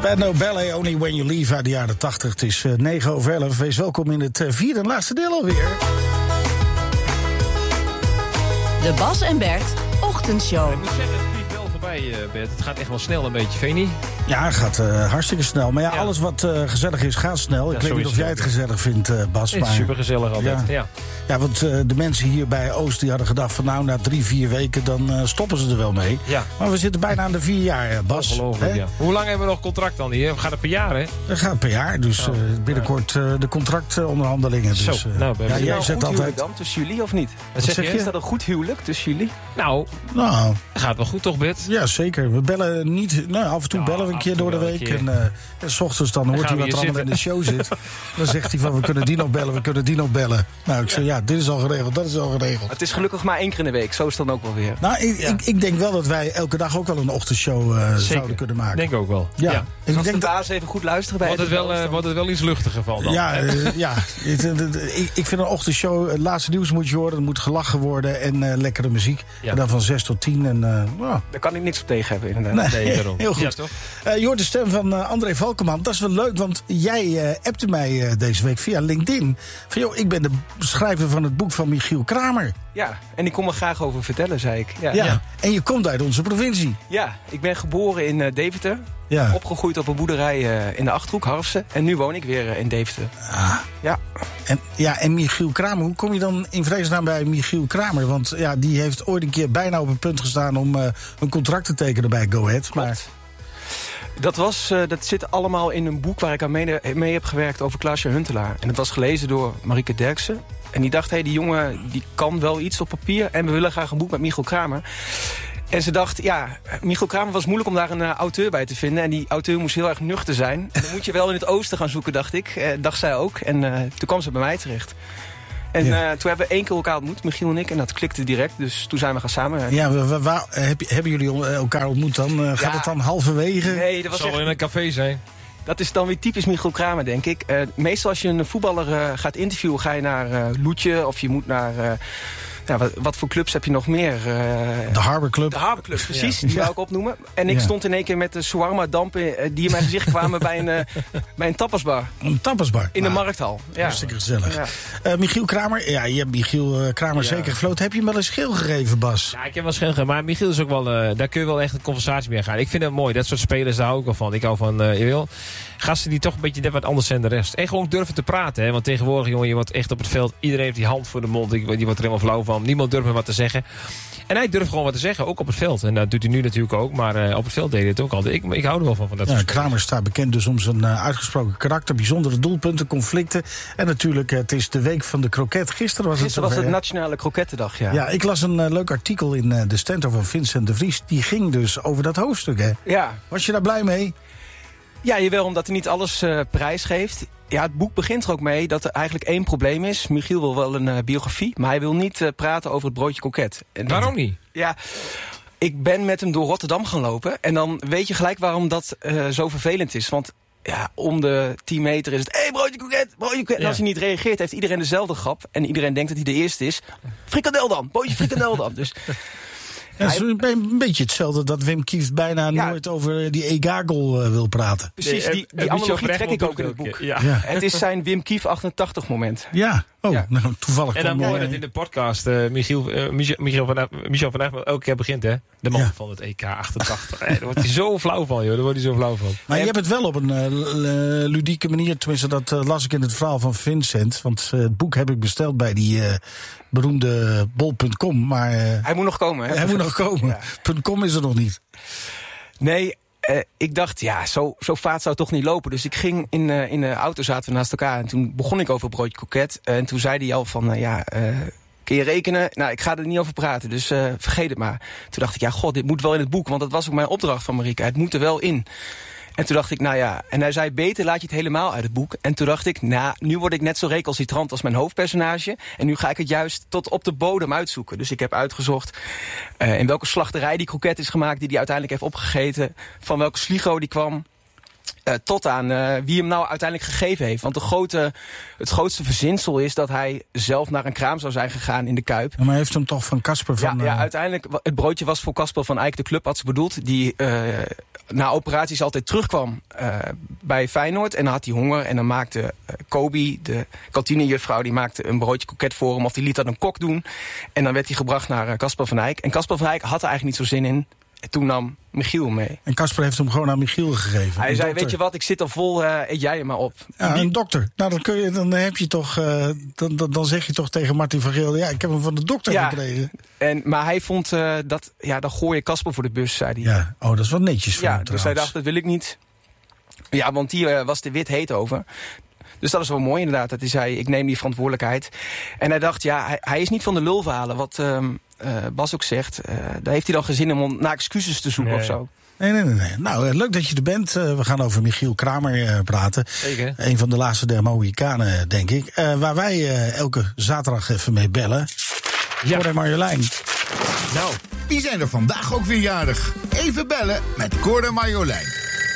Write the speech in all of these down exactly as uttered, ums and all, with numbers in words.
Spandau Ballet, Only When You Leave uit de jaren tachtig. Het is uh, negen over elf. Wees welkom in het uh, vierde en laatste deel alweer. De Bas en Bert Ochtendshow. Ik moet zeggen, het vliegt wel voorbij, uh, Bert. Het gaat echt wel snel een beetje, vind je niet? Ja, het gaat uh, hartstikke snel. Maar ja, ja. alles wat uh, gezellig is, gaat snel. Ja, ik weet niet of jij het gezellig vindt, uh, Bas. Het is super gezellig altijd, ja. ja. Ja, want uh, de mensen hier bij Oost die hadden gedacht van nou, na drie, vier weken dan uh, stoppen ze er wel mee. Ja. Maar we zitten bijna aan de vier jaar, uh, Bas. Ongelooflijk, ja. Hoe lang hebben we nog contract dan hier? We gaan het per jaar, hè? Dat gaat per jaar, dus uh, binnenkort uh, de contractonderhandelingen. Zo, dus, uh, nou, ja, jij nou, zet goed altijd... huwelijk dan, tussen jullie of niet? Wat zeg je? Is dat een goed huwelijk tussen jullie? Nou, nou gaat wel goed toch, Bert? Ja, zeker. We bellen niet, nou, af en toe ja, bellen we een keer door de week. En, uh, en 's ochtends dan hoort hij wat er allemaal in de show zit. Dan zegt hij van, we kunnen die nog bellen, we kunnen die nog bellen. Nou, ik zeg, ja, dit is al geregeld, dat is al geregeld. Het is gelukkig maar één keer in de week, zo is het dan ook wel weer. Nou, ik, ja. ik, ik denk wel dat wij elke dag ook wel een ochtendshow uh, zouden kunnen maken. Denk ook wel. Ja. ja. Dus als de baas even goed luisteren bij wordt het, wel, uh, wordt het wel iets luchtiger van dan? Ja, uh, ja. ik, ik vind een ochtendshow, het laatste nieuws moet je horen, er moet gelachen worden en uh, lekkere muziek. Ja. En dan van zes tot tien. En, uh, wow. Daar kan ik niks op tegen hebben, inderdaad. Nee, nee, heel goed. Ja, toch? Uh, je hoort de stem van uh, André Valkenman. Dat is wel leuk, want jij uh, appte mij uh, deze week via LinkedIn. Van joh, ik ben de schrijver van het boek van Michiel Kramer. Ja, en ik kom er graag over vertellen, zei ik. Ja, ja. ja. En je komt uit onze provincie. Ja, ik ben geboren in uh, Deventer. Ja. Opgegroeid op een boerderij uh, in de Achterhoek, Harfsen. En nu woon ik weer uh, in Deventer. Ah. Ja. En, ja, en Michiel Kramer, hoe kom je dan in vredesnaam bij Michiel Kramer? Want ja, die heeft ooit een keer bijna op het punt gestaan om uh, een contract te tekenen bij Go Ahead. Maar... Dat, was, uh, dat zit allemaal in een boek waar ik aan mee, mee heb gewerkt over Klaasje Huntelaar. En het was gelezen door Marieke Derksen. En die dacht, hé, hey, die jongen die kan wel iets op papier. En we willen graag een boek met Michiel Kramer. En ze dacht, ja, Michiel Kramer was moeilijk om daar een uh, auteur bij te vinden. En die auteur moest heel erg nuchter zijn. En dan moet je wel in het oosten gaan zoeken, dacht ik. Uh, dacht zij ook. En uh, toen kwam ze bij mij terecht. En ja. uh, toen hebben we één keer elkaar ontmoet, Michiel en ik. En dat klikte direct, dus toen zijn we gaan samen. Ja, we, we, we, heb, hebben jullie elkaar ontmoet dan? Uh, gaat ja. het dan halverwege? Nee, dat was zal echt... wel in een café zijn. Dat is dan weer typisch Michiel Kramer, denk ik. Uh, meestal als je een voetballer uh, gaat interviewen, ga je naar uh, Loetje of je moet naar... Uh, Ja, wat, wat voor clubs heb je nog meer? Uh, de Harbor Club. De Harbor Club, precies. Ja. Die wou ik opnoemen. En ik ja. stond in één keer met de shawarma-dampen uh, die in mijn gezicht kwamen bij een, uh, bij een tapasbar. Een tapasbar? In de ah, markthal. Ja. Hartstikke gezellig. Ja. Uh, Michiel Kramer, ja, je hebt Michiel uh, Kramer ja. zeker gefloten. Heb je hem wel een schil gegeven, Bas? Ja, ik heb wel schil gegeven. Maar Michiel is ook wel, uh, daar kun je wel echt een conversatie mee gaan. Ik vind het mooi. Dat soort spelers, daar hou ik wel van. Ik hou van, uh, je wil, gasten die toch een beetje net wat anders zijn dan de rest. En gewoon durven te praten. Hè? Want tegenwoordig, jongen, je wordt echt op het veld. Iedereen heeft die hand voor de mond. Die wordt er helemaal flauw van. Niemand durft meer wat te zeggen. En hij durft gewoon wat te zeggen, ook op het veld. En dat doet hij nu natuurlijk ook, maar uh, op het veld deed hij het ook altijd. Ik, ik hou er wel van, van dat ja, soort Kramer staat bekend dus om zijn uh, uitgesproken karakter, bijzondere doelpunten, conflicten. En natuurlijk, uh, het is de week van de kroket. Gisteren was Gisteren het, was het Nationale Krokettendag, ja. Ja, ik las een uh, leuk artikel in uh, de Stentor van Vincent de Vries. Die ging dus over dat hoofdstuk, hè? Ja. Was je daar blij mee? Ja, jawel, omdat hij niet alles uh, prijs geeft. Ja, het boek begint er ook mee dat er eigenlijk één probleem is. Michiel wil wel een uh, biografie, maar hij wil niet uh, praten over het broodje kroket. En dat, waarom niet? Ja, ik ben met hem door Rotterdam gaan lopen. En dan weet je gelijk waarom dat uh, zo vervelend is. Want ja, om de tien meter is het... Hé, hey, broodje kroket, broodje kroket. Ja. En als hij niet reageert, heeft iedereen dezelfde grap. En iedereen denkt dat hij de eerste is. Frikandel dan, broodje frikandel dan. Dus... Ja, het is een beetje hetzelfde dat Wim Kieft bijna ja. nooit over die e-gagel uh, wil praten. Precies, die, die uh, analogie trek ik ook in het boek. Ja. Ja. Het is zijn Wim Kieft achtentachtig moment. Ja, oh, ja. Nou, toevallig. En dan mooi dat in de podcast uh, Michiel, uh, Michiel, Michiel van Michiel van Egmond elke keer begint, hè? De man ja. van het E K achtentachtig. Hey, daar wordt hij zo flauw van, joh. Daar wordt hij zo flauw van. Maar je hebt het wel op een uh, ludieke manier, tenminste dat uh, las ik in het verhaal van Vincent. Want uh, het boek heb ik besteld bij die... Uh, beroemde bol punt com, maar... Uh, hij moet nog komen, hè? Hij moet nog komen. Ja. .com is er nog niet. Nee, uh, ik dacht, ja, zo, zo vaart zou het toch niet lopen. Dus ik ging in, uh, in de auto, zaten we naast elkaar. En toen begon ik over broodje kroket. Uh, en toen zei hij al van, uh, ja... Uh, kun je rekenen? Nou, ik ga er niet over praten, dus uh, vergeet het maar. Toen dacht ik, ja, god, dit moet wel in het boek. Want dat was ook mijn opdracht van Marieke. Het moet er wel in. En toen dacht ik, nou ja... En hij zei, beter laat je het helemaal uit het boek. En toen dacht ik, nou, nu word ik net zo recalcitrant als mijn hoofdpersonage. En nu ga ik het juist tot op de bodem uitzoeken. Dus ik heb uitgezocht uh, in welke slachterij die kroket is gemaakt... die hij uiteindelijk heeft opgegeten. Van welke sligo die kwam. Uh, tot aan uh, wie hem nou uiteindelijk gegeven heeft. Want de grote, het grootste verzinsel is dat hij zelf naar een kraam zou zijn gegaan in de Kuip. Maar hij heeft hem toch van Casper van... Ja, ja, uiteindelijk, het broodje was voor Casper van Eyck, de clubarts bedoeld. Die uh, na operaties altijd terugkwam uh, bij Feyenoord. En dan had hij honger. En dan maakte uh, Kobi, de kantinejuffrouw, die maakte een broodje kroket voor hem. Of die liet dat een kok doen. En dan werd hij gebracht naar Casper uh, van Eyck. En Casper van Eyck had er eigenlijk niet zo zin in. En toen nam Michiel mee. En Casper heeft hem gewoon aan Michiel gegeven. Hij zei, dokter. Weet je wat, ik zit al vol, uh, eet jij er maar op. Ja, een dokter. Nou, dan, kun je, dan heb je toch, uh, dan, dan, dan zeg je toch tegen Martin van Geel, ja, ik heb hem van de dokter ja, gekregen. En, maar hij vond uh, dat, ja, dan gooi je Casper voor de bus, zei hij. Ja, oh, dat is wel netjes van ja, hem dus hij dacht, dat wil ik niet. Ja, want hier uh, was de wit heet over. Dus dat is wel mooi inderdaad, dat hij zei, ik neem die verantwoordelijkheid. En hij dacht, ja, hij, hij is niet van de lulverhalen, wat uh, uh, Bas ook zegt. Uh, daar heeft hij dan geen zin om naar excuses te zoeken nee. of zo. Nee, nee, nee, nee. Nou, leuk dat je er bent. Uh, we gaan over Michiel Kramer uh, praten. Zeker. Een van de laatste der Mohikanen, denk ik. Uh, waar wij uh, elke zaterdag even mee bellen. Ja. Cor en Marjolein. Nou, die zijn er vandaag ook weer jarig. Even bellen met Cor en Marjolein.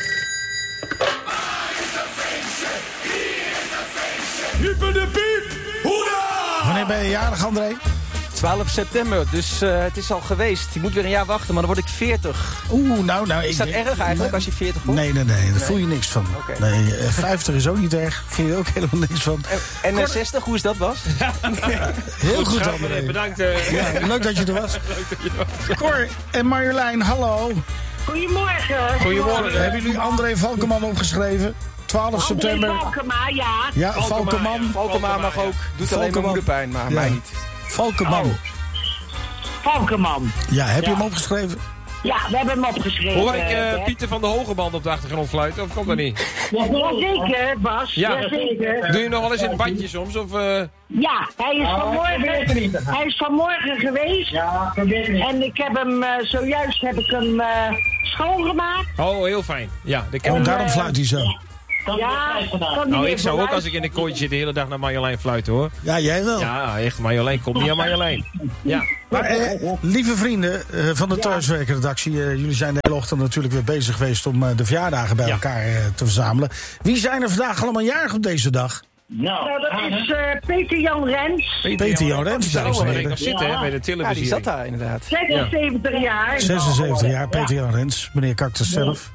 Hyper de piep! Hoera! Wanneer ben je jarig, André? twaalf september, dus uh, het is al geweest. Je moet weer een jaar wachten, maar dan word ik veertig. Oeh, nou, nou... Is dat ik, erg eigenlijk nee, als je veertig wordt? Nee, nee, nee, daar nee. voel je niks van. Okay. Nee, vijftig is ook niet erg. Vind je ook helemaal niks van. En, en zestig, hoe is dat, Bas? Heel goed, goed André. Bedankt. Uh... Ja, leuk dat je er was. Leuk dat je er was. Cor en Marjolein, hallo. Goedemorgen. Goedemorgen. Hebben jullie André Valkenman opgeschreven? twaalf september. Valkema, ja. Ja, Valkenman. Valkema mag ook. Doet alleen maar moederpijn, maar ja. mij niet. Valkenman. Oh. Valkenman. Ja, heb ja. je hem opgeschreven? Ja, we hebben hem opgeschreven. Hoor ik uh, Pieter van de Hogeband op de achtergrond fluiten, of komt dat niet? Ja, zeker, Bas. Ja. Ja, zeker. Doe je nog wel eens in het bandje soms? Of, uh... Ja, hij is, vanmorgen, hij is vanmorgen geweest. Ja, en ik heb hem, uh, zojuist heb ik hem uh, schoongemaakt. Oh, heel fijn. Ja, de oh, daarom fluit hij zo. Ja, nou, ik zou ook als ik in de kooitje zit de hele dag naar Marjolein fluiten, hoor. Ja, jij wel. Ja, echt, Marjolein komt niet aan Marjolein. Ja. Maar eh, lieve vrienden uh, van de Thuiswerkredactie, uh, jullie zijn de hele ochtend natuurlijk weer bezig geweest om uh, de verjaardagen bij ja. elkaar uh, te verzamelen. Wie zijn er vandaag allemaal jarig op deze dag? Nou, nou dat is uh, Peter Jan Rens. Peter, Peter Jan Rens, daar is er nog zitten, hè, bij de televisie. Ja, die zat daar inderdaad. zesenzeventig jaar. zesenzeventig jaar, Peter Jan Rens, meneer Cactus zelf.